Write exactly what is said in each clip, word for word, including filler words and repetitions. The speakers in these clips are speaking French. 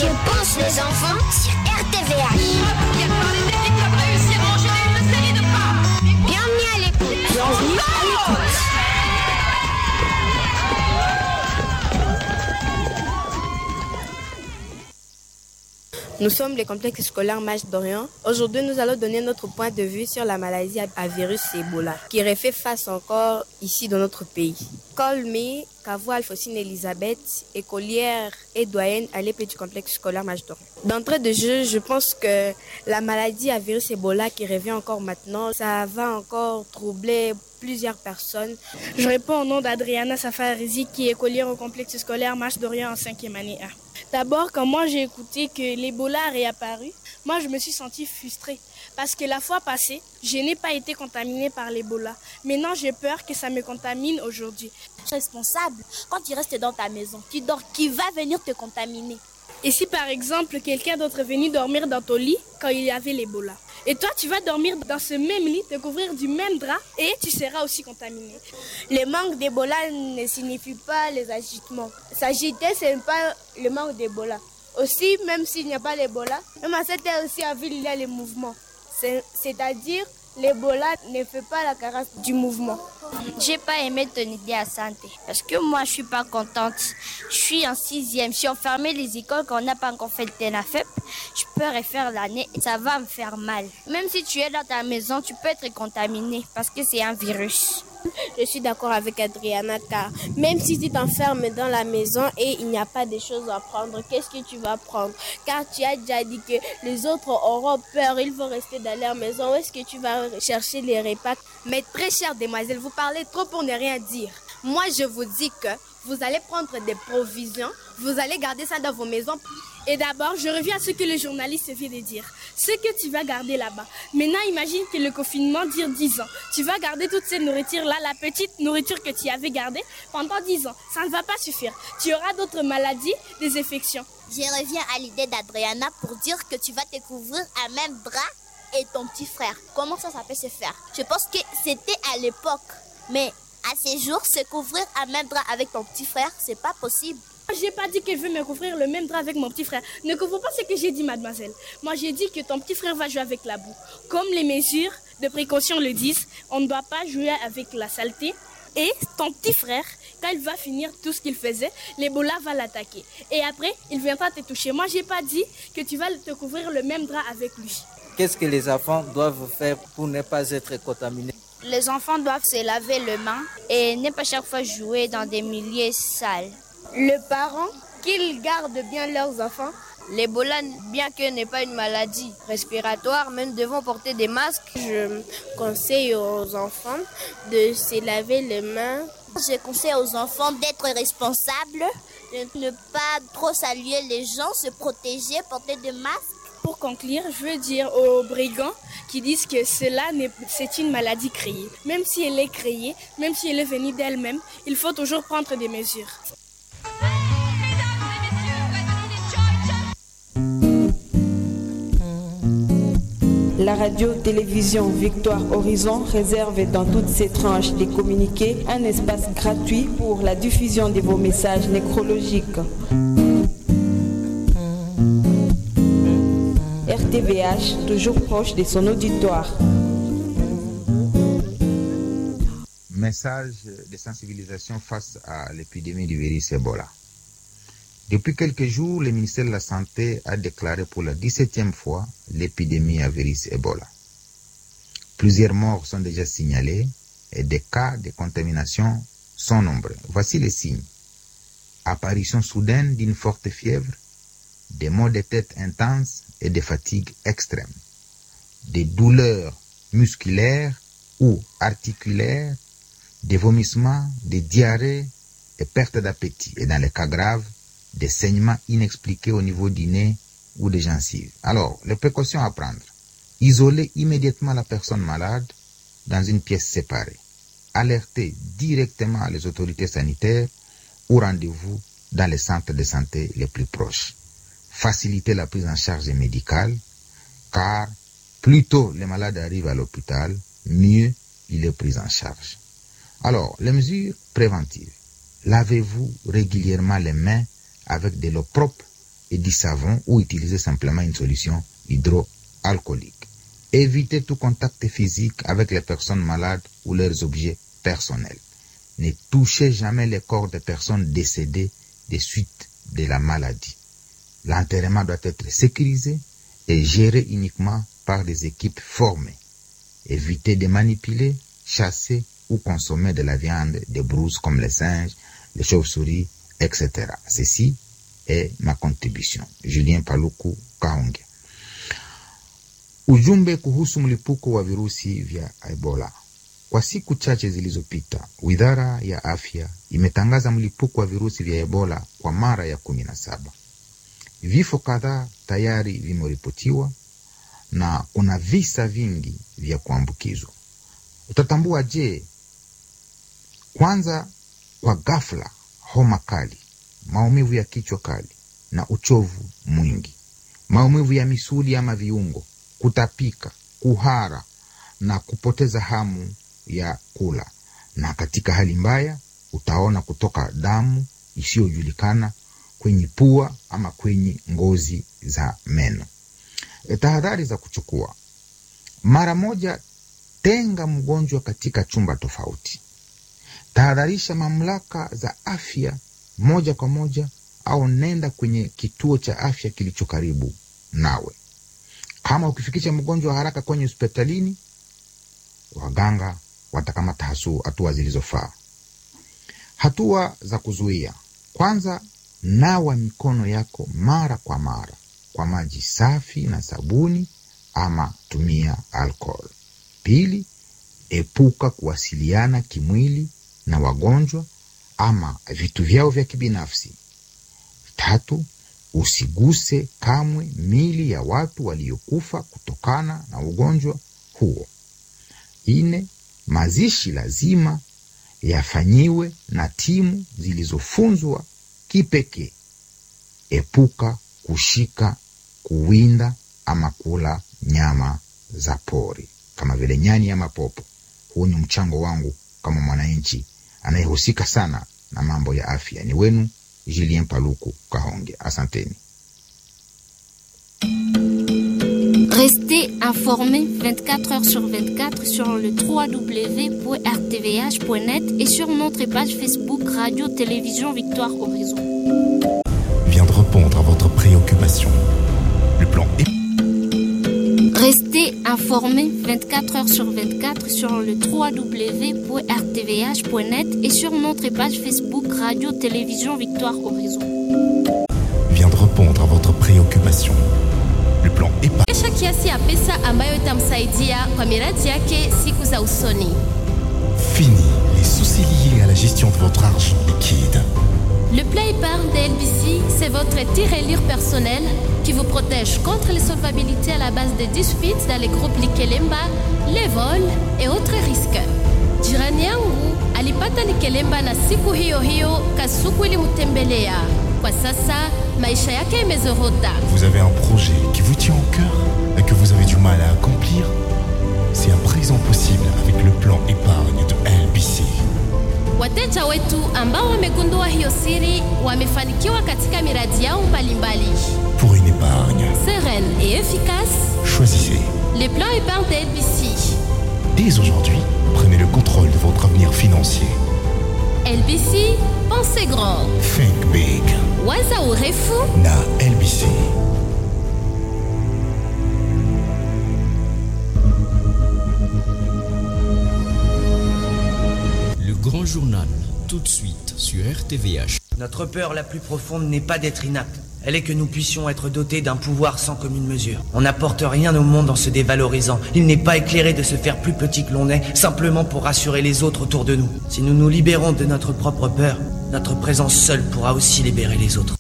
Que pensent les enfants sur R T V H. Bienvenue à l'écoute. Bienvenue à l'écoute. Nous sommes les complexes scolaires Mach d'Orient. Aujourd'hui, nous allons donner notre point de vue sur la maladie à virus Ebola, qui refait face encore ici dans notre pays. Colmé, Kavou Alphonsine Elisabeth, écolière et doyenne à l'E P du complexe scolaire Mach d'Orient. D'entrée de jeu, je pense que la maladie à virus Ebola qui revient encore maintenant, ça va encore troubler plusieurs personnes. Je réponds au nom d'Adriana Safarizi, qui est écolière au complexe scolaire Mach d'Orient en cinquième année A. D'abord, quand moi j'ai écouté que l'Ebola a réapparu, moi je me suis sentie frustrée. Parce que la fois passée, je n'ai pas été contaminée par l'Ebola. Maintenant, j'ai peur que ça me contamine aujourd'hui. Responsable, quand tu restes dans ta maison, tu dors, qui va venir te contaminer? Et si par exemple, quelqu'un d'autre est venu dormir dans ton lit quand il y avait l'Ebola? Et toi, tu vas dormir dans ce même lit, te couvrir du même drap et tu seras aussi contaminé. Le manque d'Ebola ne signifie pas les agitements. S'agiter, ce n'est pas le manque d'Ebola. Aussi, même s'il n'y a pas l'Ebola, même à cette heure aussi, à ville, il y a les mouvements. C'est, c'est-à-dire, l'Ebola ne fait pas la carence du mouvement. J'ai pas aimé ton idée à santé parce que moi je suis pas contente. Je suis en sixième. Si on fermait les écoles quand on n'a pas encore fait le TENAFEP, je peux refaire l'année et ça va me faire mal. Même si tu es dans ta maison, tu peux être contaminé parce que c'est un virus. Je suis d'accord avec Adriana car même si tu t'enfermes dans la maison et il n'y a pas de choses à prendre, qu'est-ce que tu vas prendre? Car tu as déjà dit que les autres auront peur, ils vont rester dans leur maison. Où est-ce que tu vas chercher les repas? Mais très chère demoiselle, vous parlez trop pour ne rien dire. Moi, je vous dis que vous allez prendre des provisions, vous allez garder ça dans vos maisons. Et d'abord, je reviens à ce que le journaliste vient de dire. Ce que tu vas garder là-bas. Maintenant, imagine que le confinement dure dix ans. Tu vas garder toute cette nourriture-là, la petite nourriture que tu avais gardée pendant dix ans. Ça ne va pas suffire. Tu auras d'autres maladies, des infections. Je reviens à l'idée d'Adriana pour dire que tu vas te couvrir à même drap et ton petit frère. Comment ça, ça peut se faire? Je pense que c'était à l'époque. Mais à ces jours, se couvrir à même drap avec ton petit frère, c'est pas possible. J'ai pas dit que je veux me couvrir le même drap avec mon petit frère. Ne comprends pas ce que j'ai dit, mademoiselle. Moi, j'ai dit que ton petit frère va jouer avec la boue. Comme les mesures de précaution le disent, on ne doit pas jouer avec la saleté. Et ton petit frère, quand il va finir tout ce qu'il faisait, l'Ebola va l'attaquer. Et après, il viendra te toucher. Moi, j'ai pas dit que tu vas te couvrir le même drap avec lui. Qu'est-ce que les enfants doivent faire pour ne pas être contaminés? Les enfants doivent se laver les mains et ne pas chaque fois jouer dans des milieux sales. Les parents, qu'ils gardent bien leurs enfants. L'Ebola, bien que n'est pas une maladie respiratoire, mais nous devons porter des masques. Je conseille aux enfants de se laver les mains. Je conseille aux enfants d'être responsables, de ne pas trop saluer les gens, se protéger, porter des masques. Pour conclure, je veux dire aux brigands qui disent que cela, c'est une maladie créée. Même si elle est créée, même si elle est venue d'elle-même, il faut toujours prendre des mesures. La radio-télévision Victoire Horizon réserve dans toutes ses tranches des communiqués un espace gratuit pour la diffusion de vos messages nécrologiques. R T V H, toujours proche de son auditoire. Message de sensibilisation face à l'épidémie du virus Ebola. Depuis quelques jours, le ministère de la Santé a déclaré pour la dix-septième fois l'épidémie à virus Ebola. Plusieurs morts sont déjà signalés et des cas de contamination sont nombreux. Voici les signes. Apparition soudaine d'une forte fièvre, des maux de tête intenses et des fatigues extrêmes, des douleurs musculaires ou articulaires, des vomissements, des diarrhées et perte d'appétit. Et dans les cas graves, des saignements inexpliqués au niveau du nez ou des gencives. Alors, les précautions à prendre. Isoler immédiatement la personne malade dans une pièce séparée. Alerter directement les autorités sanitaires ou rendez-vous dans les centres de santé les plus proches. Faciliter la prise en charge médicale, car plus tôt les malades arrivent à l'hôpital, mieux il est pris en charge. Alors, les mesures préventives. Lavez-vous régulièrement les mains avec de l'eau propre et du savon ou utiliser simplement une solution hydroalcoolique. Évitez tout contact physique avec les personnes malades ou leurs objets personnels. Ne touchez jamais les corps des personnes décédées des suites de la maladie. L'enterrement doit être sécurisé et géré uniquement par des équipes formées. Évitez de manipuler, chasser ou consommer de la viande des brouses comme les singes, les chauves-souris, et cetera. Ceci est ma contribution. Julien Paluku Kahonge. Ujumbe kuhusu mlipuko wa virusi vya Ebola. Kwa siku chache zilizopita, Wizara ya Afya imetangaza mlipuko wa virusi vya Ebola kwa mara ya kumi na saba. Vifo kadhaa tayari vimeripotiwa na kuna visa vingi vya kuambukizwa. Utatambua je? Kwanza, kwa ghafla, homa kali, maumivu ya kichwa kali na uchovu mwingi, maumivu ya misuli ama viungo, kutapika, kuhara na kupoteza hamu ya kula. Na katika hali mbaya utaona kutoka damu isiyojulikana kwenye pua ama kwenye ngozi za meno. E, tahadhari za kuchukua. Mara moja, tenga mgonjwa katika chumba tofauti. Tahadharisha mamlaka za afya moja kwa moja au nenda kwenye kituo cha afya kilicho karibu nawe. Kama ukifikisha mgonjwa haraka kwenye hospitalini, waganga watakamata hatua zilizofaa. Hatua za kuzuia. Kwanza, nawa mikono yako mara kwa mara kwa maji safi na sabuni ama tumia alcohol. Pili, epuka kuwasiliana kimwili na wagonjwa ama vitu vyao vya kibinafsi. Tatu, usiguse kamwe mili ya watu waliokufa kutokana na ugonjwa huo. Ine, mazishi lazima yafanyiwe na timu zilizofunzwa kipekee. Epuka kushika, kuwinda ama kula nyama za pori kama vile nyani ama popo. Huu ni mchango wangu kama mwananchi anayehusika sana na mambo ya afya. Ni wenu Julien Paluku Kahonge. Asanteni. Restez informés vingt-quatre heures sur vingt-quatre sur le w w w point r t v h point net et sur notre page Facebook Radio Télévision Victoire Horizon. Vient de répondre à votre préoccupation. Le plan est... Restez informés vingt-quatre heures sur vingt-quatre sur le w w w point r t v h point net et sur notre page Facebook Radio Télévision Victoire Horizon. Vient de répondre à votre préoccupation. Le plan est pas... Kesha kiasi ya pesa ambayo itamsaidia kwa miradi yake siku za usoni. Fini les soucis liés à la gestion de votre argent liquide. Le plan épargne de L B C, c'est votre tirelire personnel qui vous protège contre les solvabilités à la base des disputes dans les groupes Likelemba, les vols et autres risques. Jirani yangu alipata Likelemba na siku hiyo hiyo kasuku ilimtembelea. Kwa sasa maisha yake imezorota. Vous avez un projet qui vous tient au cœur et que vous avez du mal à accomplir? C'est à présent possible avec le plan épargne de L B C. Wateja wetu ambao wamegundua hiyo siri wamefanikiwa katika miradi yao mbalimbali. Pour une épargne sereine et efficace, choisissez les plans épargne de L B C. Dès aujourd'hui, prenez le contrôle de votre avenir financier. L B C, pensez grand. Think big. Waza urefu na L B C. Le grand journal, tout de suite sur R T V H. Notre peur la plus profonde n'est pas d'être inapte. Elle est que nous puissions être dotés d'un pouvoir sans commune mesure. On n'apporte rien au monde en se dévalorisant. Il n'est pas éclairé de se faire plus petit que l'on est, simplement pour rassurer les autres autour de nous. Si nous nous libérons de notre propre peur, notre présence seule pourra aussi libérer les autres.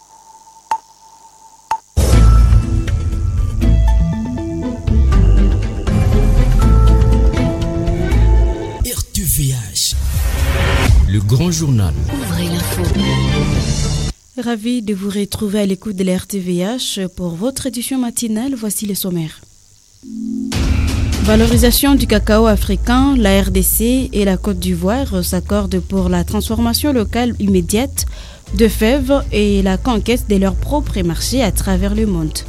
R T V H, le grand journal. Ouvrez l'info. Ravi de vous retrouver à l'écoute de la R T V H pour votre édition matinale. Voici les sommaires. Valorisation du cacao africain, la R D C et la Côte d'Ivoire s'accordent pour la transformation locale immédiate de fèves et la conquête de leur propre marché à travers le monde.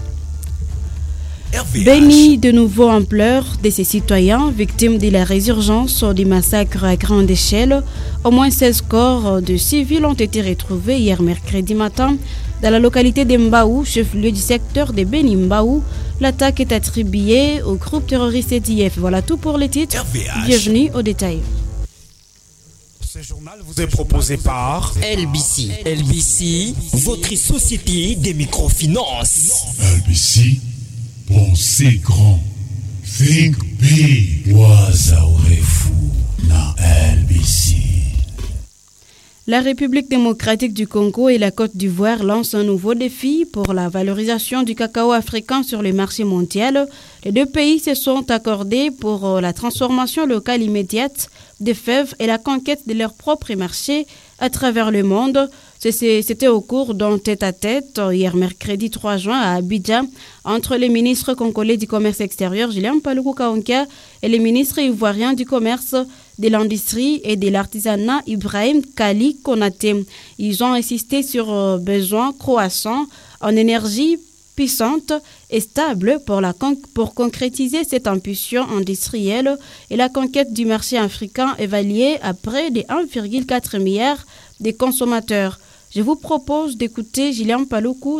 Béni de nouveau en pleurs de ces citoyens victimes de la résurgence des massacres à grande échelle, au moins seize corps de civils ont été retrouvés hier mercredi matin dans la localité de Mbaou, chef-lieu du secteur de Beni Mbaou. L'attaque est attribuée au groupe terroriste E D I F. Voilà tout pour les titres. Bienvenue au détail. Ce journal vous est proposé par L B C. L B C, votre société des microfinances. L B C, pensez grand. Think big. Wazaorefu na L B C. La République démocratique du Congo et la Côte d'Ivoire lancent un nouveau défi pour la valorisation du cacao africain sur le marché mondial. Les deux pays se sont accordés pour la transformation locale immédiate des fèves et la conquête de leur propre marché à travers le monde. C'était au cours d'un tête-à-tête hier mercredi trois juin à Abidjan entre le ministre congolais du commerce extérieur Julien Paluku Kahongia et le ministre ivoirien du commerce, de l'industrie et de l'artisanat Ibrahim Kali Konaté. Ils ont insisté sur euh, besoins croissants en énergie puissante et stable pour, la con- pour concrétiser cette impulsion industrielle et la conquête du marché africain évaluée à près de un virgule quatre milliard de consommateurs. Je vous propose d'écouter Julien Paluku